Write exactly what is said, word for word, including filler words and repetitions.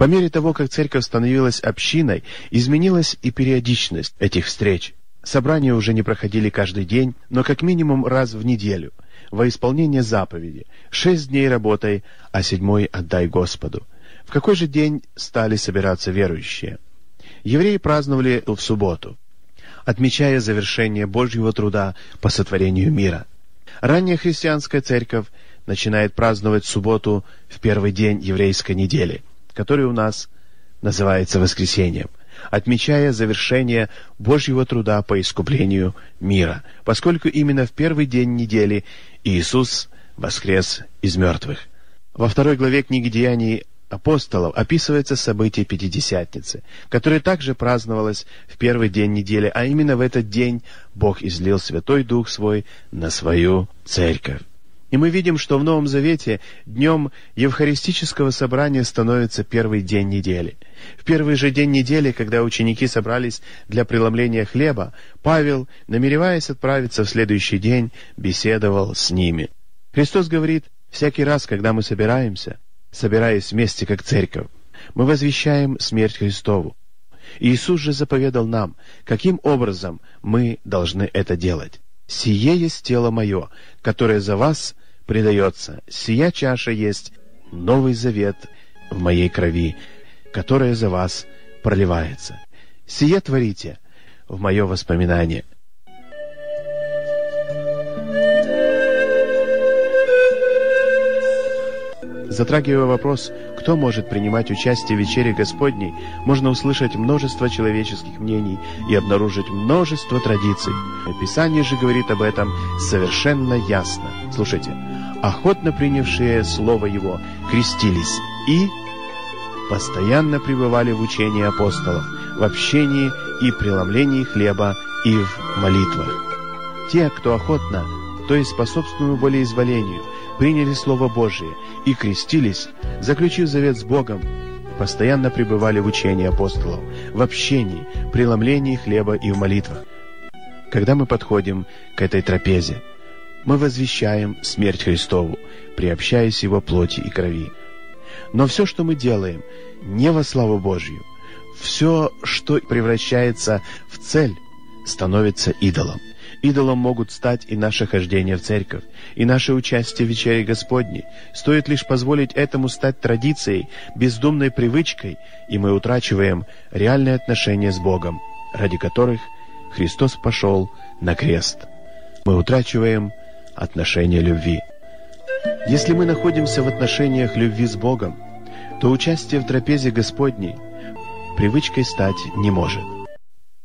По мере того, как церковь становилась общиной, изменилась и периодичность этих встреч. Собрания уже не проходили каждый день, но как минимум раз в неделю, во исполнение заповеди: «Шесть дней работай, а седьмой отдай Господу». В какой же день стали собираться верующие? Евреи праздновали в субботу, отмечая завершение Божьего труда по сотворению мира. Ранняя христианская церковь начинает праздновать субботу в первый день еврейской недели, который у нас называется воскресением, отмечая завершение Божьего труда по искуплению мира, поскольку именно в первый день недели Иисус воскрес из мертвых. Во второй главе книги Деяний апостолов описывается событие Пятидесятницы, которое также праздновалось в первый день недели, а именно в этот день Бог излил Святой Дух Свой на свою церковь. И мы видим, что в Новом Завете днем евхаристического собрания становится первый день недели. В первый же день недели, когда ученики собрались для преломления хлеба, Павел, намереваясь отправиться в следующий день, беседовал с ними. Христос говорит: «Всякий раз, когда мы собираемся, собираясь вместе как церковь, мы возвещаем смерть Христову». Иисус же заповедал нам, каким образом мы должны это делать. «Сие есть тело мое, которое за вас предается. Сия чаша есть новый завет в моей крови, которая за вас проливается. Сие творите в мое воспоминание». Затрагивая вопрос, кто может принимать участие в вечере Господней, можно услышать множество человеческих мнений и обнаружить множество традиций. Писание же говорит об этом совершенно ясно. Слушайте: «Охотно принявшие Слово Его крестились и постоянно пребывали в учении апостолов, в общении и преломлении хлеба и в молитвах». Те, кто охотно, то есть по собственному волеизволению, приняли Слово Божие и крестились, заключив завет с Богом, постоянно пребывали в учении апостолов, в общении, преломлении хлеба и в молитвах. Когда мы подходим к этой трапезе, мы возвещаем смерть Христову, приобщаясь Его плоти и крови. Но все, что мы делаем, не во славу Божью. Все, что превращается в цель, становится идолом. Идолом могут стать и наше хождение в церковь, и наше участие в вечере Господней. Стоит лишь позволить этому стать традицией, бездумной привычкой, и мы утрачиваем реальные отношения с Богом, ради которых Христос пошел на крест. Мы утрачиваем отношения любви. Если мы находимся в отношениях любви с Богом, то участие в трапезе Господней привычкой стать не может.